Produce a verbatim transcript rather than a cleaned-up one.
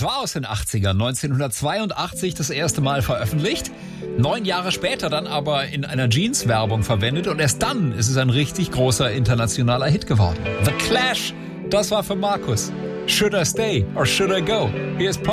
war aus den achtzigern, neunzehnhundertzweiundachtzig das erste Mal veröffentlicht. Neun Jahre später dann aber in einer Jeans-Werbung verwendet und erst dann ist es ein richtig großer internationaler Hit geworden. The Clash, das war für Markus. Should I stay or should I go? Hier ist